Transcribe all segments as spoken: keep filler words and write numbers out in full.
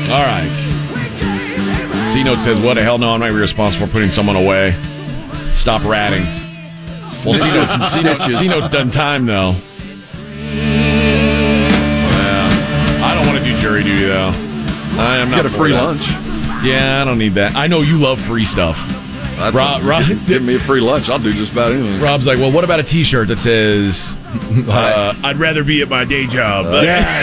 All right. C-Note says, what the hell? No, I'm not responsible for putting someone away. Stop ratting. Well, C-Note's, C-Note, C-Note's done time, though. Yeah. I don't want to do jury duty, though. I am not Get a free that. lunch. Yeah, I don't need that. I know you love free stuff. That's Rob, a, Rob, give, give me a free lunch. I'll do just about anything. Rob's like, well, what about a T-shirt that says, uh, I'd rather be at my day job. Uh, yeah,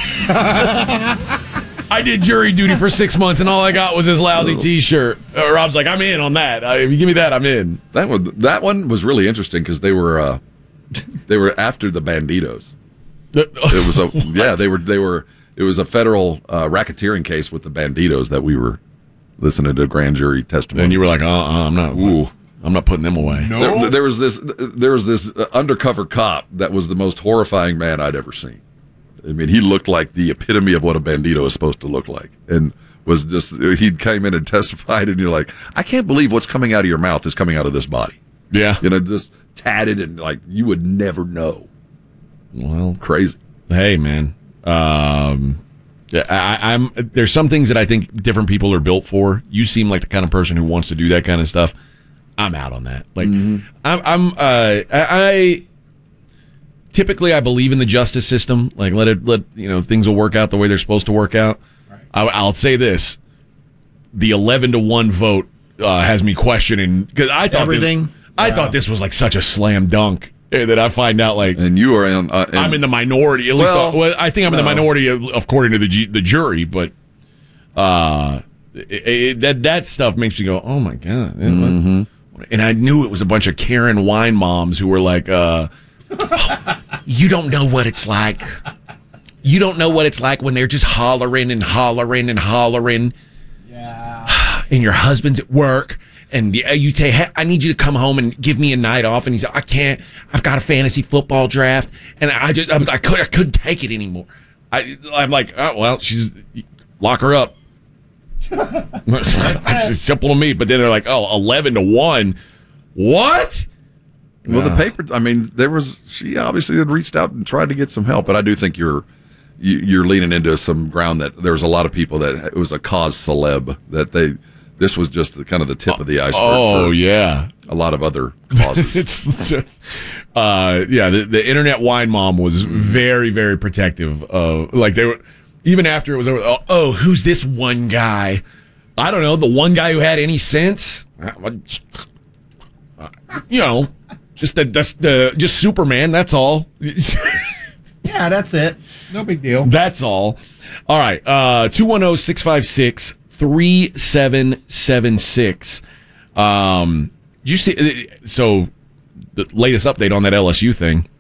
yeah. I did jury duty for six months, and all I got was this lousy T-shirt. Uh, Rob's like, I'm in on that. Uh, if you give me that, I'm in. That one, that one was really interesting because they were uh, they were after the Banditos. It was a yeah, they were they were. It was a federal uh, racketeering case with the Banditos that we were listening to grand jury testimony. And you were like, uh, uh I'm not. Ooh, I'm not putting them away. No. There, there was this. There was this undercover cop that was the most horrifying man I'd ever seen. I mean, he looked like the epitome of what a bandito is supposed to look like, and was just. He came in and testified, and you're like, I can't believe what's coming out of your mouth is coming out of this body. Yeah, you know, just tatted and like you would never know. Well, crazy. Hey, man. Um, yeah, I, I'm. There's some things that I think different people are built for. You seem like the kind of person who wants to do that kind of stuff. I'm out on that. Like, mm-hmm. I'm. I'm. Uh, I, I typically I believe in the justice system. Like, let it. Let you know things will work out the way they're supposed to work out. Right. I, I'll say this: the eleven to one vote uh, has me questioning because I thought everything. This, I wow. thought this was like such a slam dunk. That I find out like, and you are in. Uh, I'm in the minority. At least, well, well I think I'm in no. the minority according to the G, the jury. But uh, it, it, that that stuff makes me go, oh my god! Mm-hmm. And I knew it was a bunch of Karen wine moms who were like, uh, you don't know what it's like. You don't know what it's like when they're just hollering and hollering and hollering. Yeah. And your husband's at work. And you say, hey, I need you to come home and give me a night off. And he said, I can't. I've got a fantasy football draft. And I just, I, I, could, I couldn't take it anymore. I, I'm like, oh, well, she's, lock her up. It's simple to me. But then they're like, oh, eleven to one. What? Well, uh, the paper, I mean, there was, she obviously had reached out and tried to get some help. But I do think you're, you, you're leaning into some ground that there was a lot of people that it was a cause celeb that they, this was just the, kind of the tip of the iceberg. Oh, for yeah. A lot of other causes. it's, uh, yeah, the, the internet wine mom was very, very protective of, like, they were, even after it was over, oh, oh, who's this one guy? I don't know, the one guy who had any sense? You know, just the, the, the just Superman, that's all. Yeah, that's it. No big deal. That's all. All right, uh, two one zero, six five six, three seven seven six. Um, you see, so the latest update on that L S U thing.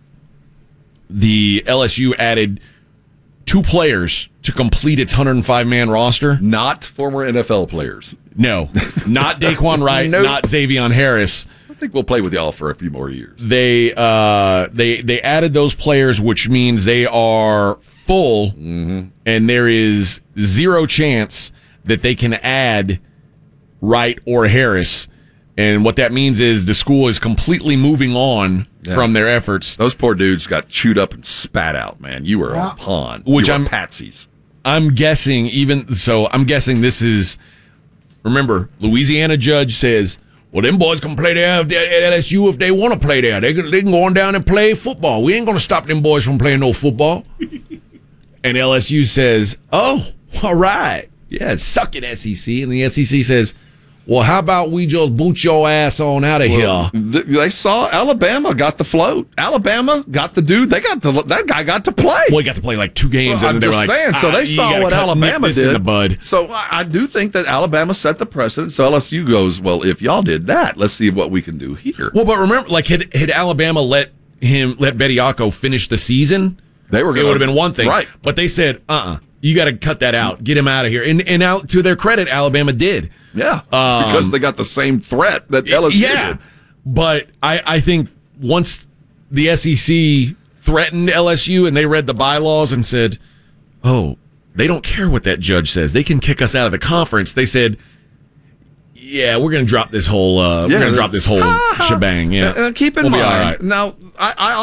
The L S U added two players to complete its one hundred five man roster. Not former N F L players. No, not Daquan Wright, nope. Not Xavion Harris. I think we'll play with y'all for a few more years. They uh, they they added those players, which means they are full, mm-hmm. and there is zero chance that they can add Wright or Harris. And what that means is the school is completely moving on yeah. from their efforts. Those poor dudes got chewed up and spat out, man. You were yeah. a pawn. Which you were I'm patsies. I'm guessing even so. I'm guessing this is. Remember, Louisiana judge says, "Well, them boys can play there at L S U if they want to play there. They can, they can go on down and play football. We ain't going to stop them boys from playing no football." And L S U says, "Oh, all right. Yeah, suck it, S E C." And the S E C says, "Well, how about we just boot your ass on out of well, here?" Th- they saw Alabama got the float. Alabama got the dude. They got the that guy got to play. Well, he got to play like two games, well, and I'm they were just like, saying. So ah, they saw what Alabama did. In the bud. So I, I do think that Alabama set the precedent. So L S U goes, well, if y'all did that, let's see what we can do here. Well, but remember, like had, had Alabama let him let Bediako finish the season, they were. Gonna, it would have been one thing, right? But they said, "Uh, uh-uh, you got to cut that out. Get him out of here." And and out to their credit, Alabama did. Yeah, um, because they got the same threat that L S U yeah, did. But I, I think once the S E C threatened L S U and they read the bylaws and said, "Oh, they don't care what that judge says. They can kick us out of the conference." They said, "Yeah, we're going to drop this whole. Uh, yeah, we're going to drop this whole shebang." Yeah, uh, keep in we'll mind be all right. now. I, I